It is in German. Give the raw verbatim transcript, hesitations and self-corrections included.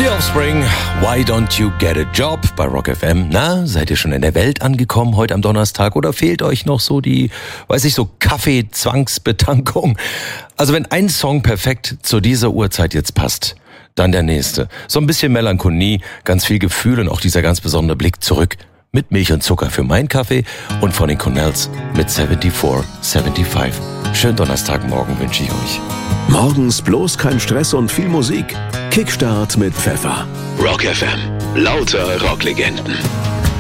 The Offspring, Why Don't You Get a Job bei Rock F M. Na, seid ihr schon in der Welt angekommen heute am Donnerstag oder fehlt euch noch so die, weiß ich, so Kaffee-Zwangsbetankung? Also wenn ein Song perfekt zu dieser Uhrzeit jetzt passt, dann der nächste. So ein bisschen Melancholie, ganz viel Gefühl und auch dieser ganz besondere Blick zurück mit Milch und Zucker für meinen Kaffee und von den Cornells mit vierundsiebzig, fünfundsiebzig. Schönen Donnerstagmorgen wünsche ich euch. Morgens bloß kein Stress und viel Musik. Kickstart mit Pfeffer. Rock F M. Lauter Rocklegenden.